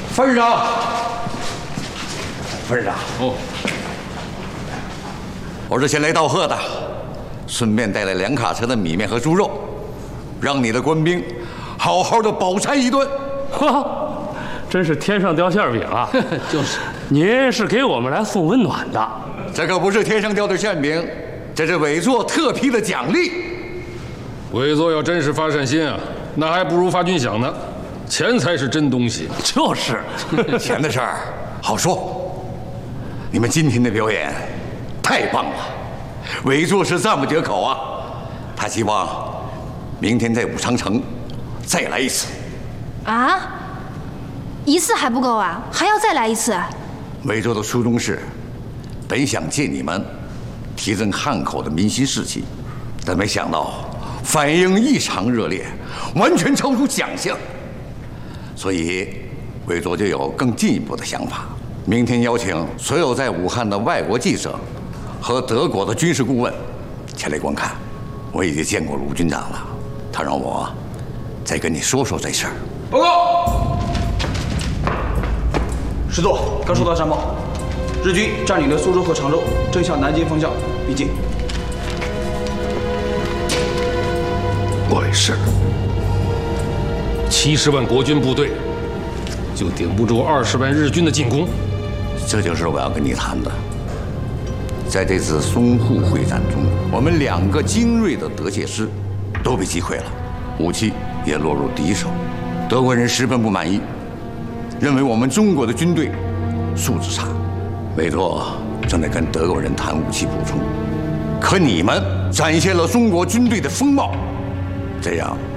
份上，份上。 哦， 我是前来道贺的，顺便带来2卡车的米面和猪肉，让你的官兵好好的饱餐一顿。 哈，真是天上掉馅饼啊！ 就是， 您是给我们来送温暖的。 这可不是天上掉的馅饼，这是委座特批的奖励。 委座要真是发善心啊，那还不如发军饷呢，钱才是真东西。 就是， 钱的事儿好说。你们今天的表演太棒了，委座是赞不绝口啊。他希望明天在武长城再来一次。 啊？1次还不够啊，还要再来1次？ 委座的初衷是，本想借你们提振汉口的民心士气，但没想到反应异常热烈，完全超出想象。所以，委座就有更进一步的想法。明天邀请所有在武汉的外国记者和德国的军事顾问前来观看。我已经见过卢军长了，他让我再跟你说说这事儿。 报告，师座，刚收到战报，日军占领了苏州和常州，正向南京方向逼近。 怪事，70万国军部队就顶不住20万日军的进攻。 这就是我要跟你谈的。在这次淞沪会战中，我们2个精锐的德械师都被击溃了，武器也落入敌手。德国人十分不满意，认为我们中国的军队素质差。委座正在跟德国人谈武器补充，可你们展现了中国军队的风貌，这样